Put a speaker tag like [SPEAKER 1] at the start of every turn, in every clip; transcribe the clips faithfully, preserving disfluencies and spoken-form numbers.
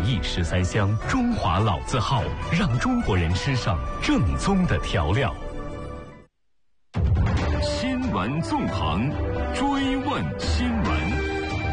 [SPEAKER 1] 艺十三香，中华老字号，让中国人吃上正宗的调料。新闻纵横，追问新闻。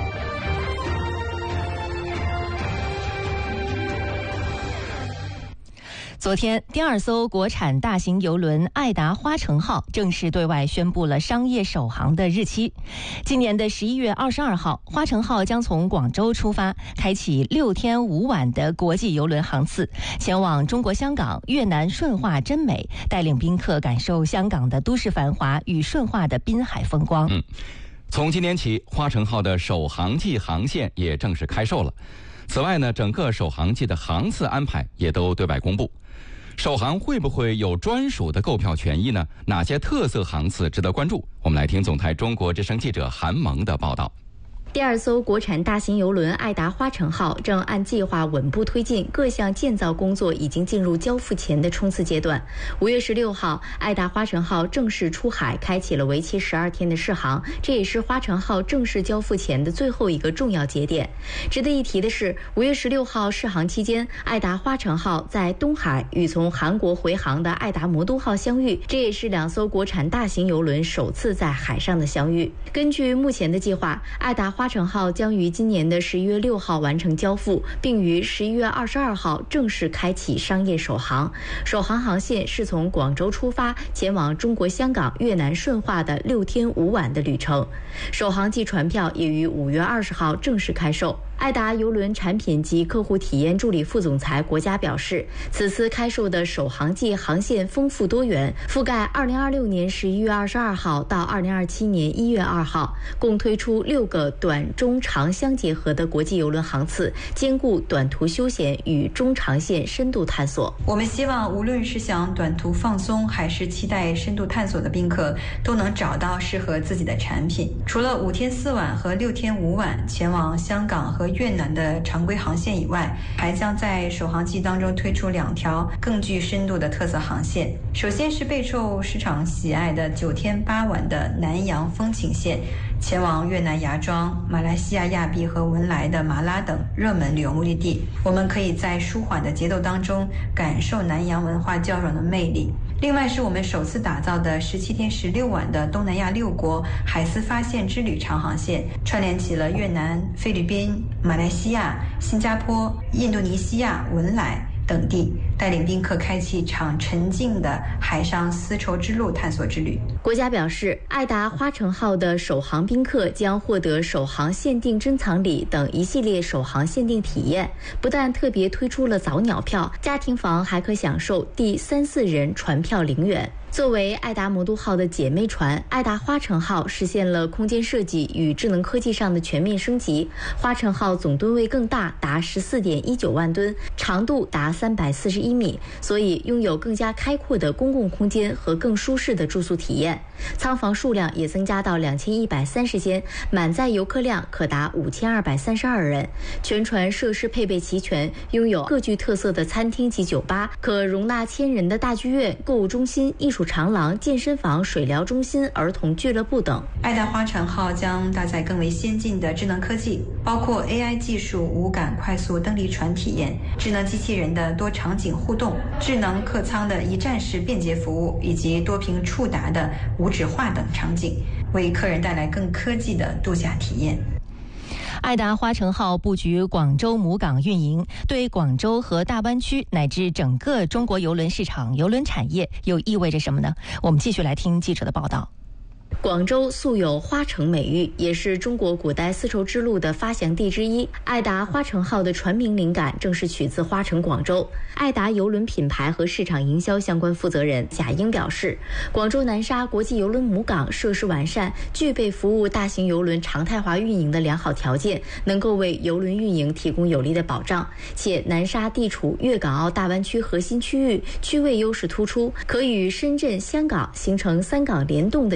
[SPEAKER 2] 昨天，第二艘国产大型邮轮爱达花城号正式对外宣布了商业首航的日期。今年的十一月二十二号，花城号将从广州出发，开启六天五晚的国际邮轮航次，前往中国香港、越南顺化真美，带领宾客感受香港的都市繁华与顺化的滨海风光。
[SPEAKER 3] 嗯，从今年起，花城号的首航季航线也正式开售了。此外呢，整个首航季的航次安排也都对外公布。首航会不会有专属的购票权益呢？哪些特色航次值得关注？我们来听总台中国之声记者韩萌的报道。
[SPEAKER 4] 第二艘国产大型邮轮爱达花城号正按计划稳步推进，各项建造工作已经进入交付前的冲刺阶段。五月十六号，爱达花城号正式出海，开启了为期十二天的试航，这也是花城号正式交付前的最后一个重要节点。值得一提的是，五月十六号试航期间，爱达花城号在东海与从韩国回航的爱达魔都号相遇，这也是两艘国产大型邮轮首次在海上的相遇。根据目前的计划，爱达花城号将于今年的十一月六号完成交付，并于十一月二十二号正式开启商业首航。首航航线是从广州出发，前往中国香港、越南顺化的六天五晚的旅程。首航季船票也于五月二十号正式开售。爱达邮轮产品及客户体验助理副总裁国家表示，此次开售的首航季航线丰富多元，覆盖二零二六年十一月二十二号到二零二七年一月二号，共推出六个短、中、长相结合的国际邮轮航次，兼顾短途休闲与中长线深度探索。
[SPEAKER 5] 我们希望无论是想短途放松，还是期待深度探索的宾客，都能找到适合自己的产品。除了五天四晚和六天五晚前往香港和越南的常规航线以外，还将在首航季当中推出两条更具深度的特色航线。首先是备受市场喜爱的九天八晚的南洋风情线，前往越南芽庄、马来西亚亚庇和文莱的马拉等热门旅游目的地。我们可以在舒缓的节奏当中感受南洋文化交融的魅力。另外是我们首次打造的十七天十六晚的东南亚六国海丝发现之旅长航线，串联起了越南、菲律宾、马来西亚、新加坡、印度尼西亚、文莱等地，带领宾客开启一场沉静的海上丝绸之路探索之旅。
[SPEAKER 4] 国家表示，爱达花城号的首航宾客将获得首航限定珍藏礼等一系列首航限定体验，不但特别推出了早鸟票，家庭房还可享受第三四人船票零元。作为爱达魔都号的姐妹船，爱达花城号实现了空间设计与智能科技上的全面升级。花城号总吨位更大，达 十四点一九万吨，长度达三百四十一米，所以拥有更加开阔的公共空间和更舒适的住宿体验。舱房数量也增加到两千一百三十间，满载游客量可达五千二百三十二人。全船设施配备齐全，拥有各具特色的餐厅及酒吧，可容纳千人的大剧院、购物中心、艺术长廊、健身房、水疗中心、儿童俱乐部等。
[SPEAKER 5] 爱达花城号将搭载更为先进的智能科技，包括 A I 技术无感快速登离船体验、智能机器人的多场景互动、智能客舱的一站式便捷服务，以及多屏触达的无纸化等场景，为客人带来更科技的度假体验。
[SPEAKER 2] 爱达花城号布局广州母港运营，对广州和大湾区乃至整个中国邮轮市场、邮轮产业又意味着什么呢？我们继续来听记者的报道。
[SPEAKER 4] 广州素有花城美誉，也是中国古代丝绸之路的发祥地之一。爱达花城号的船名灵感正是取自花城广州。爱达邮轮品牌和市场营销相关负责人贾英表示，广州南沙国际邮轮母港设施完善，具备服务大型邮轮常态化运营的良好条件，能够为邮轮运营提供有力的保障。且南沙地处粤港澳大湾区核心区域，区位优势突出，可与深圳、香港形成三港联动的协同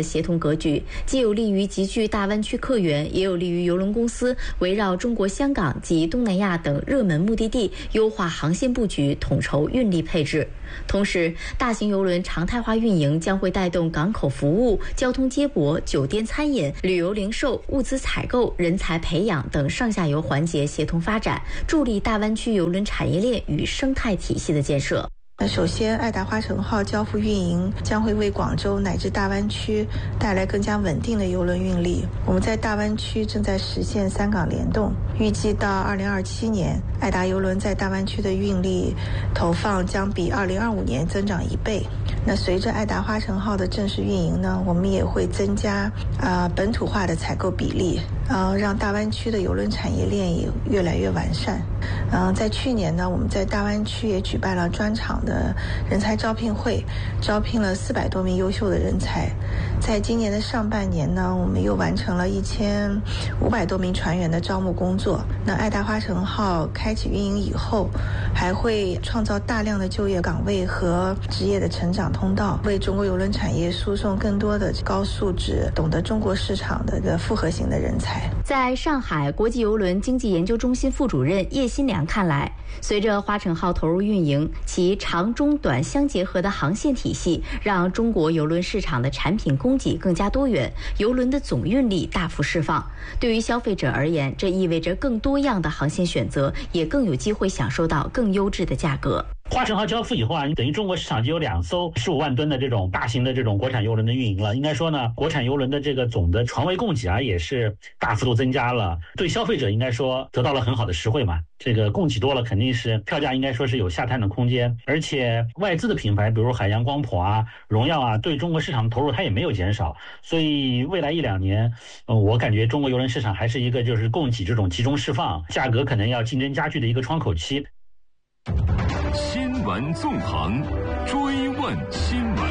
[SPEAKER 4] 格局，既有利于集聚大湾区客源，也有利于邮轮公司围绕中国香港及东南亚等热门目的地优化航线布局，统筹运力配置。同时，大型邮轮常态化运营将会带动港口服务、交通接驳、酒店餐饮、旅游零售、物资采购、人才培养等上下游环节协同发展，助力大湾区邮轮产业链与生态体系的建设。
[SPEAKER 6] 首先，爱达花城号交付运营将会为广州乃至大湾区带来更加稳定的邮轮运力。我们在大湾区正在实现三港联动，预计到二零二七年，爱达邮轮在大湾区的运力投放将比二零二五年增长一倍。那随着爱达花城号的正式运营呢，我们也会增加啊、呃、本土化的采购比例，呃，让大湾区的邮轮产业链也越来越完善。嗯、呃，在去年呢，我们在大湾区也举办了专场的人才招聘会，招聘了四百多名优秀的人才。在今年的上半年呢，我们又完成了一千五百多名船员的招募工作。那爱达花城号开启运营以后，还会创造大量的就业岗位和职业的成长通道，为中国邮轮产业输送更多的高素质、懂得中国市场的一个复合型的人才。
[SPEAKER 4] 在上海国际邮轮经济研究中心副主任叶新良看来，随着花城号投入运营，其长中短相结合的航线体系，让中国邮轮市场的产品供给更加多元，邮轮的总运力大幅释放。对于消费者而言，这意味着更多样的航线选择，也更有机会享受到更优质的价格。
[SPEAKER 7] 花城号交付以后啊，等于中国市场就有两艘十五万吨的这种大型的这种国产邮轮的运营了。应该说呢，国产邮轮的这个总的船位供给啊，也是大幅度增加了，对消费者应该说得到了很好的实惠嘛。这个供给多了，肯定是票价应该说是有下探的空间。而且外资的品牌，比如海洋光谱啊、荣耀啊，对中国市场的投入它也没有减少。所以未来一两年，呃，我感觉中国邮轮市场还是一个就是供给这种集中释放，价格可能要竞争加剧的一个窗口期。
[SPEAKER 1] 新闻纵横，追问新闻。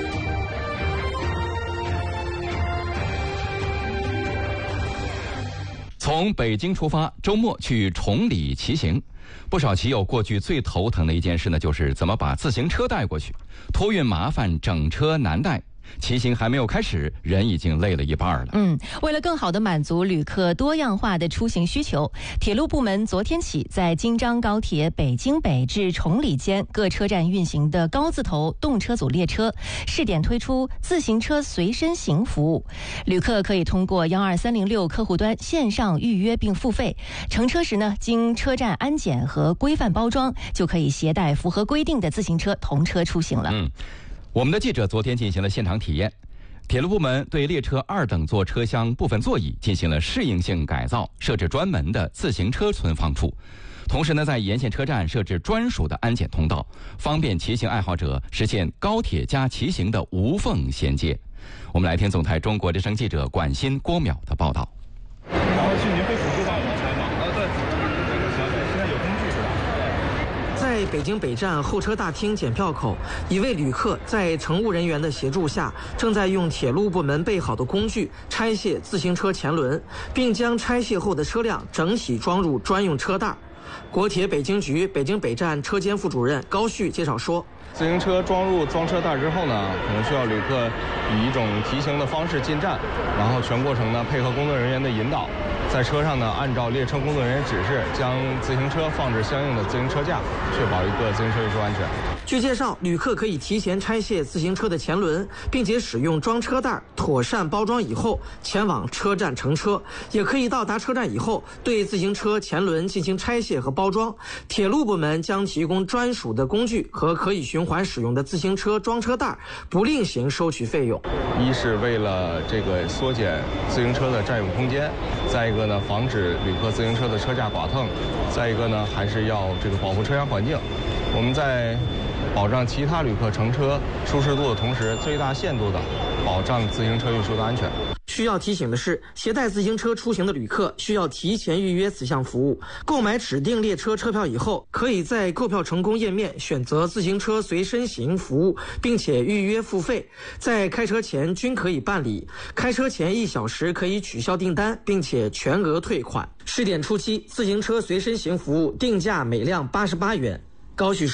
[SPEAKER 3] 从北京出发，周末去崇礼骑行。不少骑友过去最头疼的一件事呢，就是怎么把自行车带过去，托运麻烦，整车难带。骑行还没有开始，人已经累了一半了。
[SPEAKER 2] 嗯，为了更好地满足旅客多样化的出行需求，铁路部门昨天起在京张高铁北京北至崇礼间各车站运行的高字头动车组列车试点推出自行车随身行服务，旅客可以通过幺二三零六客户端线上预约并付费，乘车时呢，经车站安检和规范包装，就可以携带符合规定的自行车同车出行了。
[SPEAKER 3] 嗯。我们的记者昨天进行了现场体验，铁路部门对列车二等座车厢部分座椅进行了适应性改造，设置专门的自行车存放处，同时呢，在沿线车站设置专属的安检通道，方便骑行爱好者实现高铁加骑行的无缝衔接。我们来听总台中国之声记者管欣、郭淼的报道。
[SPEAKER 8] 然后去您会辅助到人才吗？啊，对，现在有工具是吧？
[SPEAKER 9] 在北京北站候车大厅检票口，一位旅客在乘务人员的协助下，正在用铁路部门备好的工具拆卸自行车前轮，并将拆卸后的车辆整体装入专用车袋。国铁北京局北京北站车间副主任高旭介绍说，
[SPEAKER 8] 自行车装入装车袋之后呢，可能需要旅客以一种骑行的方式进站，然后全过程呢配合工作人员的引导，在车上呢按照列车工作人员指示，将自行车放置相应的自行车架，确保一个自行车运输安全。
[SPEAKER 9] 据介绍，旅客可以提前拆卸自行车的前轮，并且使用装车袋妥善包装以后前往车站乘车，也可以到达车站以后对自行车前轮进行拆卸和包装。铁路部门将提供专属的工具和可以循环使用的自行车装车袋，不另行收取费用。
[SPEAKER 8] 一是为了这个缩减自行车的占用空间，再一个呢防止旅客自行车的车架剐蹭，再一个呢还是要这个保护车厢环境。我们在保障其他旅客乘车舒适度的同时，最大限度的保障自行车运输的安全。
[SPEAKER 9] 需要提醒的是，携带自行车出行的旅客需要提前预约此项服务。购买指定列车车票以后，可以在购票成功页面选择自行车随身行服务，并且预约付费，在开车前均可以办理。开车前一小时可以取消订单，并且全额退款。试点初期，自行车随身行服务定价每辆八十八元。高旭说。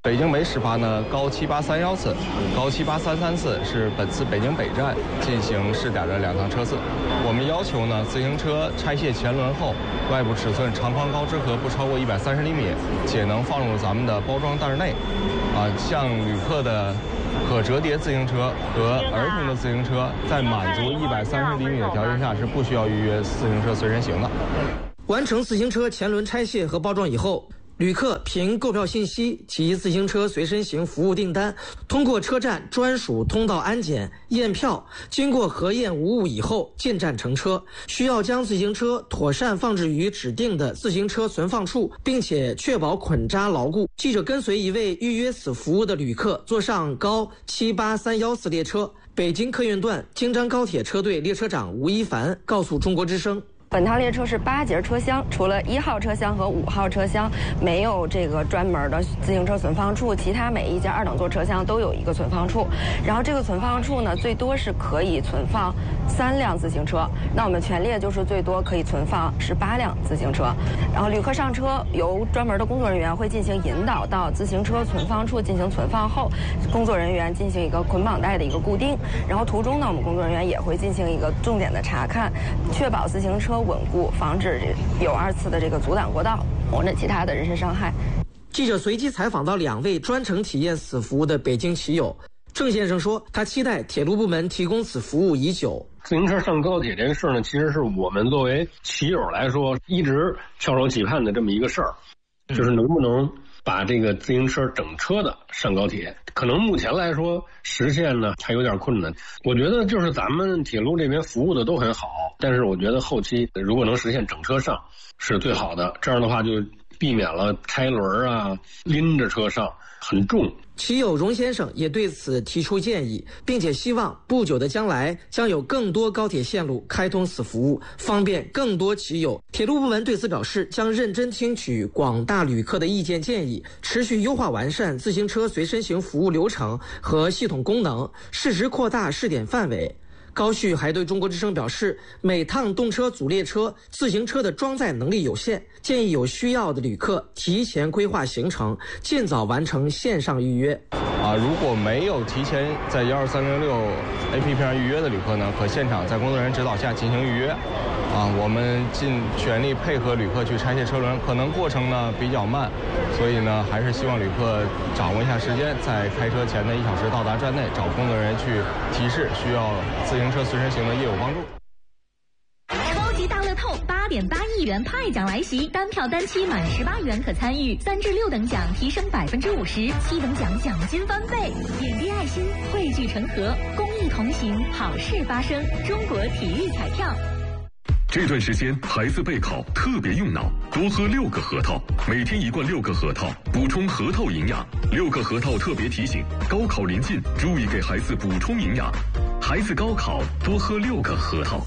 [SPEAKER 8] 北京每始发呢高七八三幺次，高七八三三次是本次北京北站进行试点的两趟车次。我们要求呢，自行车拆卸前轮后，外部尺寸长宽高之和不超过一百三十厘米，且能放入咱们的包装袋内。啊，像旅客的可折叠自行车和儿童的自行车，在满足一百三十厘米的条件下，是不需要预约自行车随身行的。
[SPEAKER 9] 完成自行车前轮拆卸和包装以后，旅客凭购票信息及自行车随身行服务订单，通过车站专属通道安检验票，经过核验无误以后进站乘车。需要将自行车妥善放置于指定的自行车存放处，并且确保捆扎牢固。记者跟随一位预约此服务的旅客坐上高七八三幺次列车，北京客运段京张高铁车队列车长吴一凡告诉中国之声。
[SPEAKER 10] 本趟列车是八节车厢，除了一号车厢和五号车厢没有这个专门的自行车存放处，其他每一节二等座车厢都有一个存放处。然后这个存放处呢，最多是可以存放三辆自行车。那我们全列就是最多可以存放十八辆自行车。然后旅客上车，由专门的工作人员会进行引导到自行车存放处进行存放后，工作人员进行一个捆绑带的一个固定。然后途中呢，我们工作人员也会进行一个重点的查看，确保自行车稳固，防止有二次的这个阻挡过道或者其他的人身伤害。
[SPEAKER 9] 记者随机采访到两位专程体验此服务的北京骑友。郑先生说，他期待铁路部门提供此服务已久。
[SPEAKER 11] 自行车上高铁这个事儿呢，其实是我们作为骑友来说一直翘首企盼的这么一个事儿，就是能不能把这个自行车整车的上高铁。可能目前来说实现呢还有点困难。我觉得就是咱们铁路这边服务的都很好，但是我觉得后期如果能实现整车上是最好的，这样的话就避免了拆轮啊拎着车上很重。
[SPEAKER 9] 骑友荣先生也对此提出建议，并且希望不久的将来将有更多高铁线路开通此服务，方便更多骑友。铁路部门对此表示，将认真听取广大旅客的意见建议，持续优化完善自行车随身行服务流程和系统功能，适时扩大试点范围。高旭还对中国之声表示，每趟动车组列车自行车的装载能力有限，建议有需要的旅客提前规划行程，尽早完成线上预约。
[SPEAKER 8] 啊，如果没有提前在一二三零六 A P P 上预约的旅客呢，可现场在工作人员指导下进行预约。啊，我们尽全力配合旅客去拆卸车轮，可能过程呢比较慢，所以呢还是希望旅客掌握一下时间，在开车前的一小时到达站内，找工作人员去提示需要自行车随身行的业务帮助。
[SPEAKER 12] 超级大乐透八点八亿元派奖来袭，单票单期满十八元可参与，三至六等奖提升百分之五十，七等奖奖金翻倍。点滴爱心，汇聚成河，公益同行，好事发生。中国体育彩票。
[SPEAKER 1] 这段时间孩子备考特别用脑，多喝六个核桃，每天一罐六个核桃，补充核桃营养。六个核桃特别提醒：高考临近，注意给孩子补充营养。孩子高考多喝六个核桃。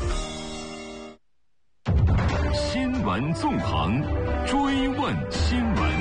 [SPEAKER 1] 新闻纵横，追问新闻。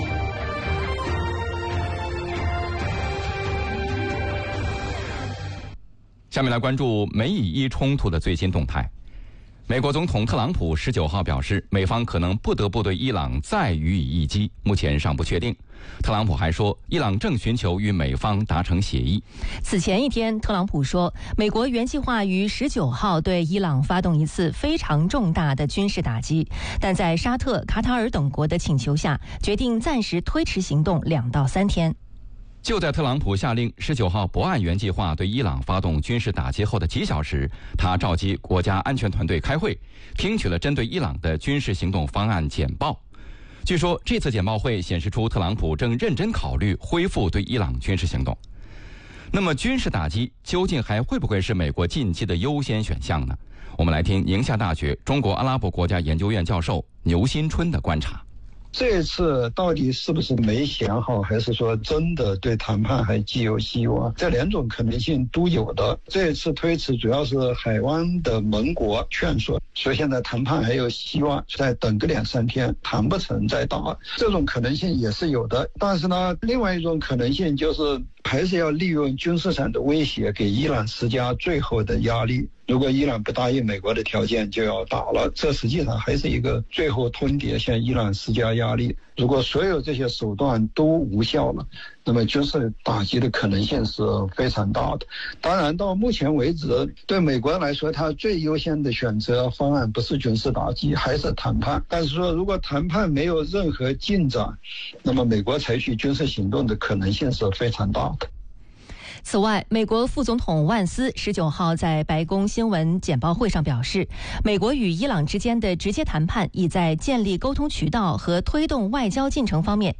[SPEAKER 3] 下面来关注美以伊冲突的最新动态。美国总统特朗普十九号表示，美方可能不得不对伊朗再予以一击，目前尚不确定。特朗普还说，伊朗正寻求与美方达成协议。
[SPEAKER 2] 此前一天，特朗普说，美国原计划于十九号对伊朗发动一次非常重大的军事打击，但在沙特、卡塔尔等国的请求下，决定暂时推迟行动两到三天。
[SPEAKER 3] 就在特朗普下令十九号不按原计划对伊朗发动军事打击后的几小时，他召集国家安全团队开会，听取了针对伊朗的军事行动方案简报。据说这次简报会显示出特朗普正认真考虑恢复对伊朗军事行动。那么军事打击究竟还会不会是美国近期的优先选项呢？我们来听宁夏大学中国阿拉伯国家研究院教授牛新春的观察。
[SPEAKER 13] 这次到底是不是没想好，还是说真的对谈判还寄有希望？这两种可能性都有的。这一次推迟主要是海湾的盟国劝说，所以现在谈判还有希望，再等个两三天，谈不成再打，这种可能性也是有的。但是呢，另外一种可能性就是还是要利用军事上的威胁给伊朗施加最后的压力。如果伊朗不答应美国的条件，就要打了。这实际上还是一个最后通牒，向伊朗施加压力。如果所有这些手段都无效了，那么军事打击的可能性是非常大的。当然，到目前为止，对美国来说，它最优先的选择方案不是军事打击，还是谈判。但是说，如果谈判没有任何进展，那么美国采取军事行动的可能性是非常大的。
[SPEAKER 2] 此外，美国副总统万斯十九号在白宫新闻简报会上表示，美国与伊朗之间的直接谈判已在建立沟通渠道和推动外交进程方面